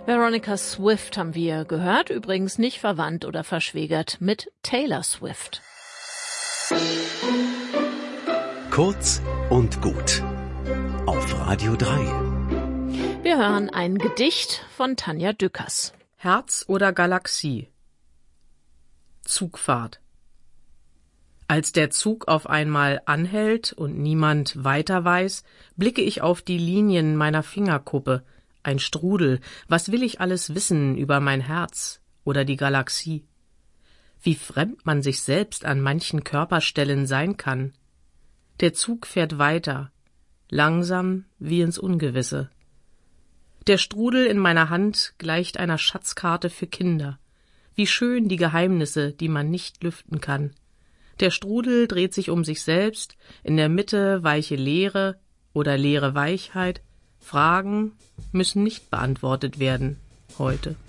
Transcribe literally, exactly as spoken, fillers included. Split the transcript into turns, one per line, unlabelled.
Veronica Swift haben wir gehört, übrigens nicht verwandt oder verschwägert mit Taylor Swift.
Kurz und gut auf Radio drei.
Wir hören ein Gedicht von Tanja Dückers.
Herz oder Galaxie? Zugfahrt. Als der Zug auf einmal anhält und niemand weiter weiß, blicke ich auf die Linien meiner Fingerkuppe. Ein Strudel, was will ich alles wissen über mein Herz oder die Galaxie? Wie fremd man sich selbst an manchen Körperstellen sein kann. Der Zug fährt weiter, langsam wie ins Ungewisse. Der Strudel in meiner Hand gleicht einer Schatzkarte für Kinder. Wie schön die Geheimnisse, die man nicht lüften kann. Der Strudel dreht sich um sich selbst, in der Mitte weiche Leere oder leere Weichheit. Fragen müssen nicht beantwortet werden heute.